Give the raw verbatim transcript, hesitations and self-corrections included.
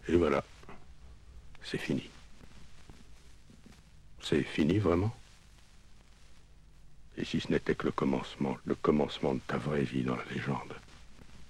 Et voilà. C'est fini. C'est fini, vraiment? Et si ce n'était que le commencement, le commencement de ta vraie vie dans la légende?